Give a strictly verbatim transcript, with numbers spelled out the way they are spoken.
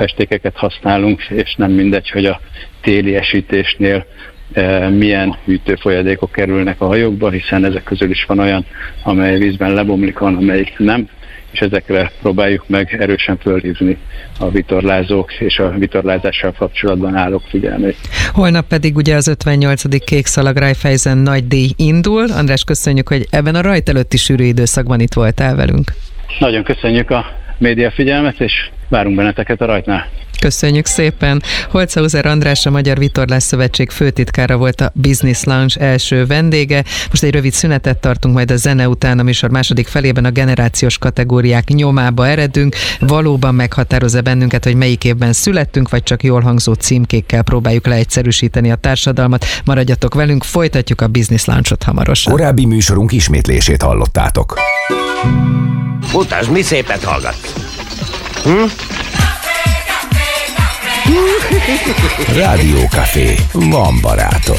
festékeket használunk, és nem mindegy, hogy a téli esítésnél milyen hűtőfolyadékok kerülnek a hajókba, hiszen ezek közül is van olyan, amely vízben lebomlik, van, amelyik nem, és ezekre próbáljuk meg erősen fölhívni a vitorlázók és a vitorlázással kapcsolatban állók figyelmét. Holnap pedig ugye az ötvennyolcadik Kékszalag Raiffeisen nagy díj indul. András, köszönjük, hogy ebben a rajt előtti sűrű időszakban itt voltál velünk. Nagyon köszönjük a média figyelmet, és várunk benneteket a rajtnál. Köszönjük szépen. Holzhauser András, a Magyar Vitorlás Szövetség főtitkára volt a Business Lounge első vendége. Most egy rövid szünetet tartunk, majd a zene után a műsor második felében a generációs kategóriák nyomába eredünk. Valóban meghatározza bennünket, hogy melyik évben születtünk, vagy csak jól hangzó címkékkel próbáljuk leegyszerűsíteni a társadalmat. Maradjatok velünk, folytatjuk a Business Lounge-ot hamarosan. Korábbi műsorunk ismétlését hallottátok. Mutasd, mi szépet hallgatsz. Hm? Rádió Café. Van barátod.